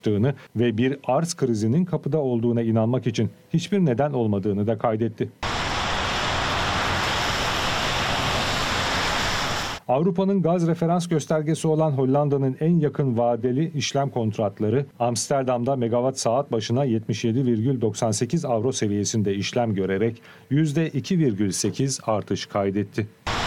ve bir arz krizinin kapıda olduğuna inanmak için hiçbir neden olmadığını da kaydetti. Avrupa'nın gaz referans göstergesi olan Hollanda'nın en yakın vadeli işlem kontratları Amsterdam'da megawatt saat başına 77,98 avro seviyesinde işlem görerek %2,8 artış kaydetti.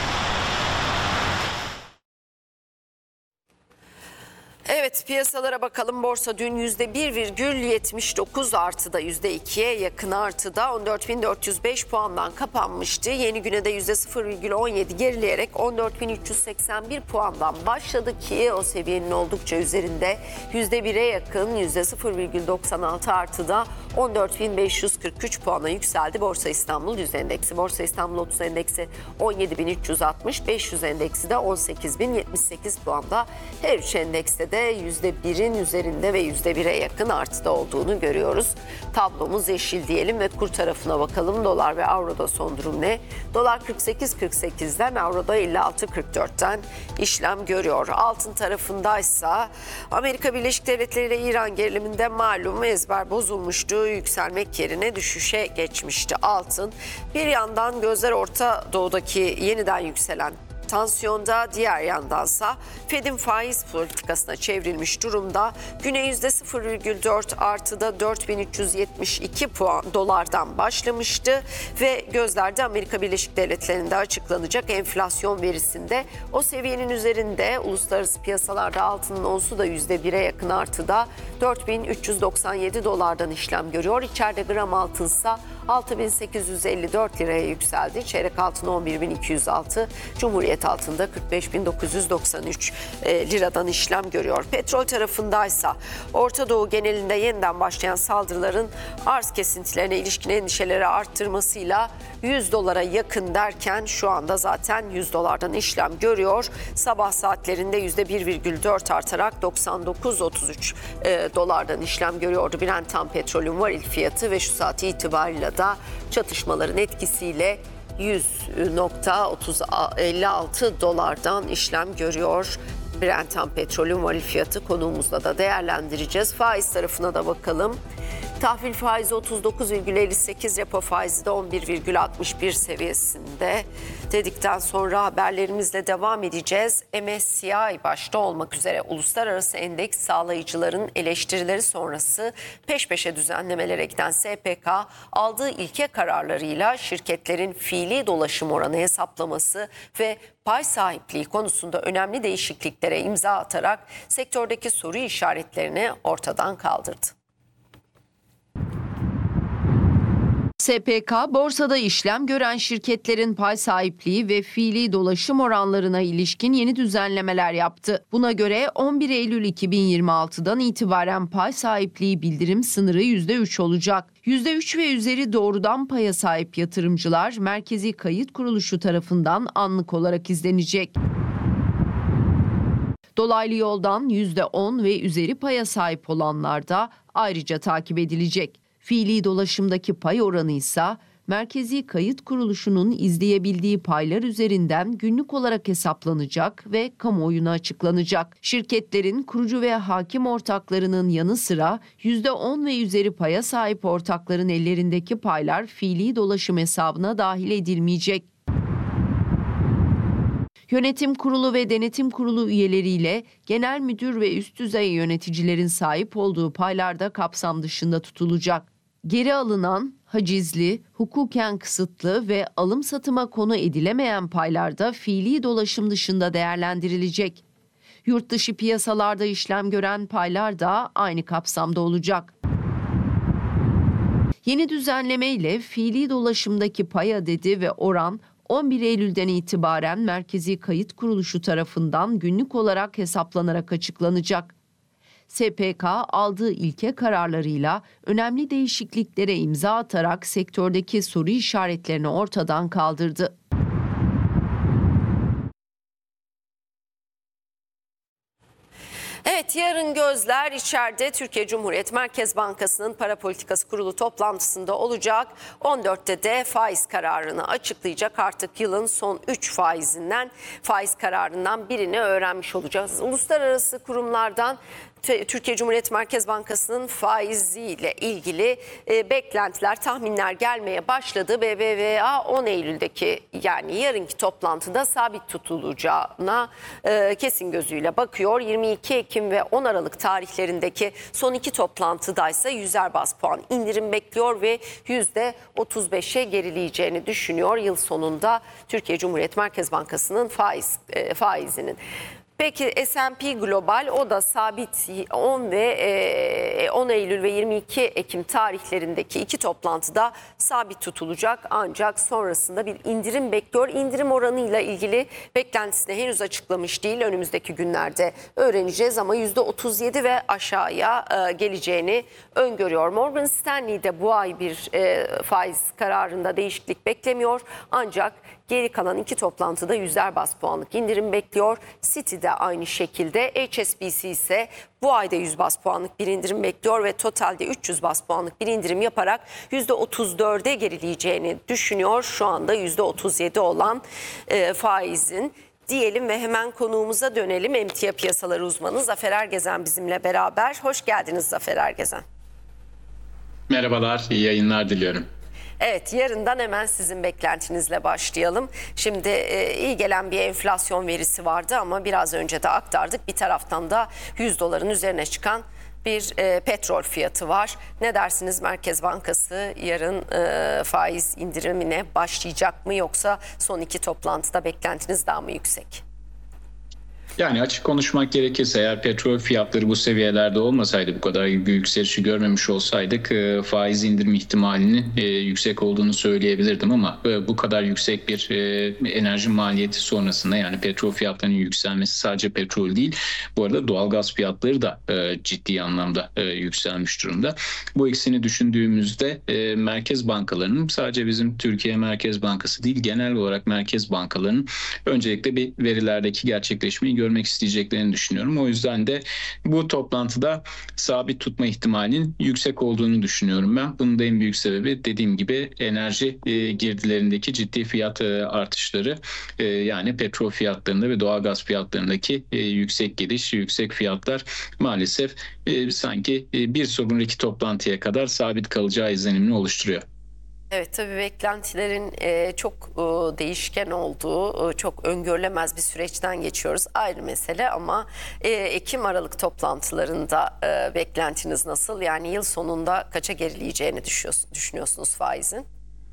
Evet, piyasalara bakalım. Borsa dün %1,79 artıda, %2'ye yakın artıda 14.405 puandan kapanmıştı. Yeni güne de %0,17 gerileyerek 14.381 puandan başladı ki o seviyenin oldukça üzerinde %1'e yakın %0,96 artıda 14.543 puana yükseldi Borsa İstanbul Yüz Endeksi. Borsa İstanbul 30 Endeksi 17.360, 500 Endeksi de 18.078 puanda. Her üç endekste de %1'in üzerinde ve %1'e yakın artıda olduğunu görüyoruz. Tablomuz yeşil diyelim ve kur tarafına bakalım. Dolar ve avroda son durum ne? Dolar 48.48'den, avroda 56.44'ten işlem görüyor. Altın tarafındaysa Amerika Birleşik Devletleri ile İran geriliminde malum ezber bozulmuştu. Yükselmek yerine düşüşe geçmişti altın. Bir yandan gözler Orta Doğu'daki yeniden yükselen tansiyonda, diğer yandansa Fed'in faiz politikasına çevrilmiş durumda. Güne %0,4 artıda 4.372 puan dolardan başlamıştı ve gözlerde Amerika Birleşik Devletleri'nde açıklanacak enflasyon verisinde o seviyenin üzerinde. Uluslararası piyasalarda altının onsu da %1'e yakın artıda 4.397 dolardan işlem görüyor. İçeride gram altınsa 6.854 liraya yükseldi. Çeyrek altın 11.206, Cumhuriyet altında 45.993 liradan işlem görüyor. Petrol tarafındaysa Orta Doğu genelinde yeniden başlayan saldırıların arz kesintilerine ilişkin endişeleri arttırmasıyla 100 dolara yakın derken şu anda zaten 100 dolardan işlem görüyor. Sabah saatlerinde %1,4 artarak 99.33 dolardan işlem görüyordu Brent tam petrolün varil fiyatı ve şu saat itibariyle da çatışmaların etkisiyle 100.56 dolardan işlem görüyor. Brent tam petrolün varil fiyatı, konuğumuzla da değerlendireceğiz. Faiz tarafına da bakalım. Tahvil faizi 39,58, repo faizi de 11,61 seviyesinde dedikten sonra haberlerimizle devam edeceğiz. MSCI başta olmak üzere uluslararası endeks sağlayıcıların eleştirileri sonrası peş peşe düzenlemelere giden SPK aldığı ilke kararlarıyla şirketlerin fiili dolaşım oranı hesaplaması ve pay sahipliği konusunda önemli değişikliklere imza atarak sektördeki soru işaretlerini ortadan kaldırdı. SPK, borsada işlem gören şirketlerin pay sahipliği ve fiili dolaşım oranlarına ilişkin yeni düzenlemeler yaptı. Buna göre 11 Eylül 2026'dan itibaren pay sahipliği bildirim sınırı %3 olacak. %3 ve üzeri doğrudan paya sahip yatırımcılar Merkezi Kayıt Kuruluşu tarafından anlık olarak izlenecek. Dolaylı yoldan %10 ve üzeri paya sahip olanlar da ayrıca takip edilecek. Fiili dolaşımdaki pay oranı ise Merkezi Kayıt Kuruluşu'nun izleyebildiği paylar üzerinden günlük olarak hesaplanacak ve kamuoyuna açıklanacak. Şirketlerin kurucu ve hakim ortaklarının yanı sıra %10 ve üzeri paya sahip ortakların ellerindeki paylar fiili dolaşım hesabına dahil edilmeyecek. Yönetim kurulu ve denetim kurulu üyeleriyle genel müdür ve üst düzey yöneticilerin sahip olduğu paylar da kapsam dışında tutulacak. Geri alınan, hacizli, hukuken kısıtlı ve alım satıma konu edilemeyen paylar da fiili dolaşım dışında değerlendirilecek. Yurt dışı piyasalarda işlem gören paylar da aynı kapsamda olacak. Yeni düzenleme ile fiili dolaşımdaki pay adedi ve oran 11 Eylül'den itibaren Merkezi Kayıt Kuruluşu tarafından günlük olarak hesaplanarak açıklanacak. SPK aldığı ilke kararlarıyla önemli değişikliklere imza atarak sektördeki soru işaretlerini ortadan kaldırdı. Evet, yarın gözler içeride Türkiye Cumhuriyet Merkez Bankası'nın Para Politikası Kurulu toplantısında olacak. 14'te de faiz kararını açıklayacak. Artık yılın son 3 faiz kararından birini öğrenmiş olacağız. Uluslararası kurumlardan Türkiye Cumhuriyet Merkez Bankası'nın faiziyle ilgili beklentiler, tahminler gelmeye başladı. BBVA 10 Eylül'deki yani yarınki toplantıda sabit tutulacağına kesin gözüyle bakıyor. 22 Ekim ve 10 Aralık tarihlerindeki son iki toplantıdaysa 100'er baz puan indirim bekliyor ve %35'e gerileyeceğini düşünüyor yıl sonunda Türkiye Cumhuriyet Merkez Bankası'nın faizinin. Peki S&P Global o da sabit 10 Eylül ve 22 Ekim tarihlerindeki iki toplantıda sabit tutulacak ancak sonrasında bir indirim bekliyor. İndirim oranıyla ilgili beklentisini henüz açıklamış değil. Önümüzdeki günlerde öğreneceğiz ama %37 ve aşağıya geleceğini öngörüyor. Morgan Stanley de bu ay bir faiz kararında değişiklik beklemiyor ancak geri kalan iki toplantıda 100'er baz puanlık indirim bekliyor. Citi de aynı şekilde. HSBC ise bu ayda 100 baz puanlık bir indirim bekliyor ve totalde 300 baz puanlık bir indirim yaparak %34'e gerileyeceğini düşünüyor. Şu anda %37 olan faizin diyelim ve hemen konuğumuza dönelim. Emtia piyasaları uzmanı Zafer Ergezen bizimle beraber. Hoş geldiniz Zafer Ergezen. Merhabalar, iyi yayınlar diliyorum. Evet, yarından hemen sizin beklentinizle başlayalım. Şimdi iyi gelen bir enflasyon verisi vardı ama biraz önce de aktardık. Bir taraftan da 100 doların üzerine çıkan bir petrol fiyatı var. Ne dersiniz, Merkez Bankası yarın faiz indirimine başlayacak mı yoksa son iki toplantıda beklentiniz daha mı yüksek? Yani açık konuşmak gerekirse eğer petrol fiyatları bu seviyelerde olmasaydı, bu kadar büyük yükselişi görmemiş olsaydık faiz indirim ihtimalinin yüksek olduğunu söyleyebilirdim ama bu kadar yüksek bir enerji maliyeti sonrasında, yani petrol fiyatlarının yükselmesi sadece petrol değil, bu arada doğalgaz fiyatları da ciddi anlamda yükselmiş durumda. Bu ikisini düşündüğümüzde merkez bankalarının, sadece bizim Türkiye Merkez Bankası değil genel olarak merkez bankalarının öncelikle bir verilerdeki gerçekleşmeyi görmek isteyeceklerini düşünüyorum. O yüzden de bu toplantıda sabit tutma ihtimalinin yüksek olduğunu düşünüyorum ben. Bunun da en büyük sebebi dediğim gibi enerji girdilerindeki ciddi fiyat artışları, yani petrol fiyatlarında ve doğalgaz fiyatlarındaki yüksek gidiş, yüksek fiyatlar maalesef sanki bir sonraki toplantıya kadar sabit kalacağı izlenimini oluşturuyor. Evet, tabii beklentilerin çok değişken olduğu, çok öngörülemez bir süreçten geçiyoruz. Ayrı mesele ama Ekim-Aralık toplantılarında beklentiniz nasıl? Yani yıl sonunda kaça gerileyeceğini düşünüyorsunuz faizin?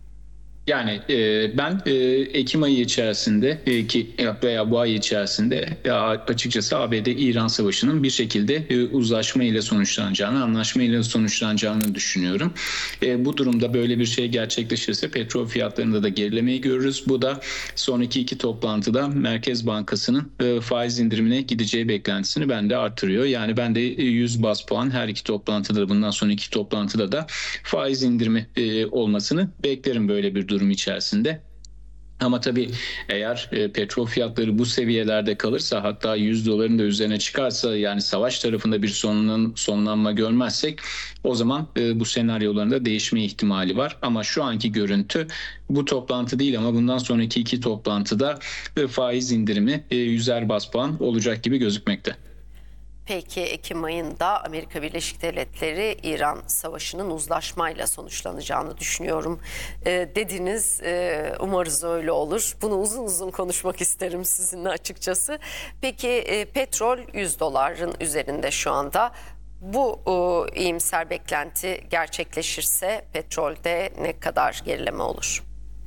Yani ben Ekim ayı içerisinde veya bu ay içerisinde açıkçası ABD-İran savaşının bir şekilde uzlaşma ile sonuçlanacağını, anlaşma ile sonuçlanacağını düşünüyorum. Bu durumda böyle bir şey gerçekleşirse petrol fiyatlarında da gerilemeyi görürüz. Bu da sonraki iki toplantıda Merkez Bankası'nın faiz indirimine gideceği beklentisini bende artırıyor. Yani ben de 100 baz puan her iki toplantıda, bundan sonraki toplantıda da faiz indirimi olmasını beklerim böyle bir durum içerisinde. Ama tabii eğer petrol fiyatları bu seviyelerde kalırsa, hatta 100 doların da üzerine çıkarsa, yani savaş tarafında bir sonlanma görmezsek, o zaman bu senaryoların da değişme ihtimali var. Ama şu anki görüntü bu toplantı değil ama bundan sonraki iki toplantıda faiz indirimi 100'er baz puan olacak gibi gözükmekte. Peki Ekim ayında Amerika Birleşik Devletleri İran Savaşı'nın uzlaşmayla sonuçlanacağını düşünüyorum dediniz. Umarız öyle olur. Bunu uzun uzun konuşmak isterim sizinle açıkçası. Peki petrol 100 doların üzerinde şu anda. Bu iyimser beklenti gerçekleşirse petrolde ne kadar gerileme olur?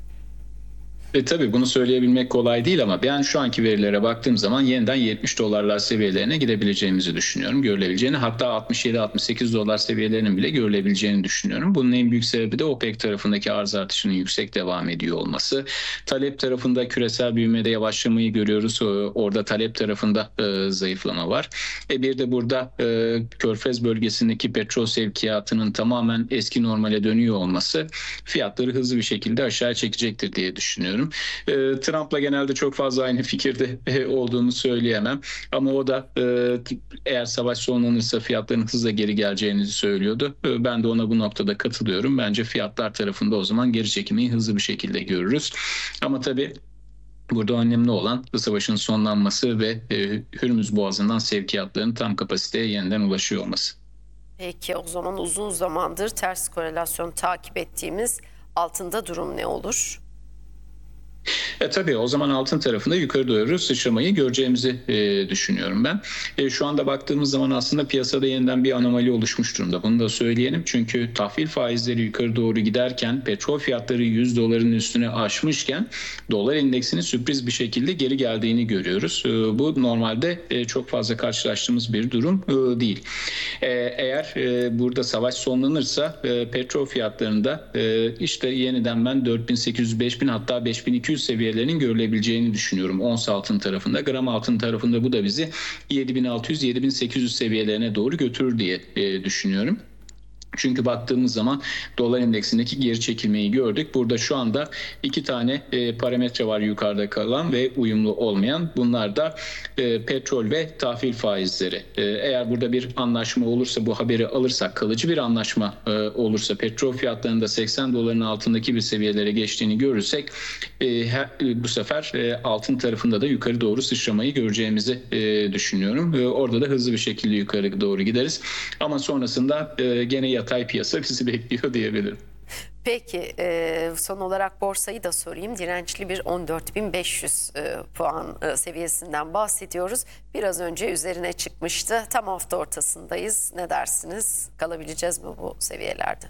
Tabii bunu söyleyebilmek kolay değil ama ben şu anki verilere baktığım zaman yeniden 70 dolarlar seviyelerine gidebileceğimizi düşünüyorum. Görülebileceğini, hatta 67-68 dolar seviyelerinin bile görülebileceğini düşünüyorum. Bunun en büyük sebebi de OPEC tarafındaki arz artışının yüksek devam ediyor olması. Talep tarafında küresel büyümede yavaşlamayı görüyoruz. Orada talep tarafında zayıflama var. Bir de burada Körfez bölgesindeki petrol sevkiyatının tamamen eski normale dönüyor olması fiyatları hızlı bir şekilde aşağı çekecektir diye düşünüyorum. Trump'la genelde çok fazla aynı fikirde olduğunu söyleyemem. Ama o da eğer savaş sonlanırsa fiyatların hızla geri geleceğini söylüyordu. Ben de ona bu noktada katılıyorum. Bence fiyatlar tarafında o zaman geri çekilmeyi hızlı bir şekilde görürüz. Ama tabii Burada önemli olan savaşın sonlanması ve Hürmüz Boğazı'ndan sevkiyatların tam kapasiteye yeniden ulaşıyor olması. Peki o zaman uzun zamandır ters korelasyon takip ettiğimiz altında durum ne olur? Tabii o zaman altın tarafında yukarı doğru sıçramayı göreceğimizi düşünüyorum ben. Şu anda baktığımız zaman aslında piyasada yeniden bir anomali oluşmuş durumda. Bunu da söyleyelim çünkü tahvil faizleri yukarı doğru giderken petrol fiyatları 100 doların üstüne aşmışken dolar endeksinin sürpriz bir şekilde geri geldiğini görüyoruz. Bu normalde çok fazla karşılaştığımız bir durum değil. Eğer burada savaş sonlanırsa petrol fiyatlarında işte yeniden ben 4800-5000 hatta 5200 seviyelerinin görülebileceğini düşünüyorum. Ons altın tarafında, gram altın tarafında bu da bizi 7600-7800 seviyelerine doğru götürür diye düşünüyorum. Çünkü baktığımız zaman dolar endeksindeki geri çekilmeyi gördük. Burada şu anda iki tane parametre var yukarıda kalan ve uyumlu olmayan. Bunlar da petrol ve tahvil faizleri. Eğer burada bir anlaşma olursa, bu haberi alırsak, kalıcı bir anlaşma olursa, petrol fiyatlarında 80 doların altındaki bir seviyelere geçtiğini görürsek bu sefer altın tarafında da yukarı doğru sıçramayı göreceğimizi düşünüyorum. Orada da hızlı bir şekilde yukarı doğru gideriz. Ama sonrasında gene yatay piyasa bizi bekliyor diyebilirim. Peki son olarak borsayı da sorayım. Dirençli bir 14.500 puan seviyesinden bahsediyoruz. Biraz önce üzerine çıkmıştı. Tam hafta ortasındayız. Ne dersiniz? Kalabileceğiz mi bu seviyelerde?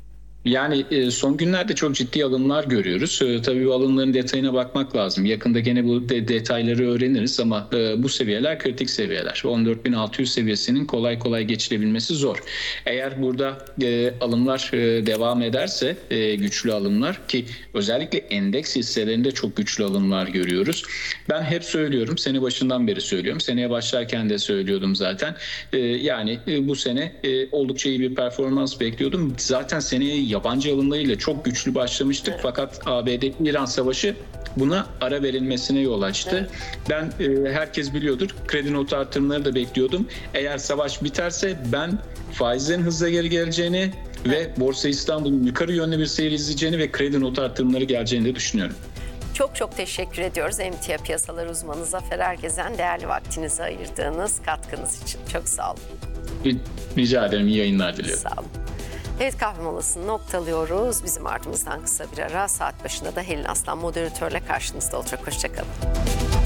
Yani son günlerde çok ciddi alımlar görüyoruz. Tabii bu alımların detayına bakmak lazım. Yakında gene bu detayları öğreniriz ama bu seviyeler kritik seviyeler. 14.600 seviyesinin kolay kolay geçilebilmesi zor. Eğer burada alımlar devam ederse güçlü alımlar ki özellikle endeks hisselerinde çok güçlü alımlar görüyoruz. Ben hep söylüyorum, sene başından beri söylüyorum. Seneye başlarken de söylüyordum zaten. Yani bu sene oldukça iyi bir performans bekliyordum. Zaten seneye yabancı alımlarıyla çok güçlü başlamıştık fakat ABD-İran savaşı buna ara verilmesine yol açtı. Ben herkes biliyordur kredi notu artırımları da bekliyordum. Eğer savaş biterse ben faizlerin hızla geri geleceğini ve Borsa İstanbul'un yukarı yönlü bir seyir izleyeceğini ve kredi notu artırımları geleceğini de düşünüyorum. Çok çok teşekkür ediyoruz emtia piyasalar uzmanı Zafer Ergezen, değerli vaktinizi ayırdığınız katkınız için. Çok sağ olun. Rica ederim, iyi yayınlar diliyorum. Sağ olun. Evet, kahve molasını noktalıyoruz. Bizim ardımızdan kısa bir ara, saat başında da Helin Aslan moderatörle karşınızda olacak. Hoşçakalın.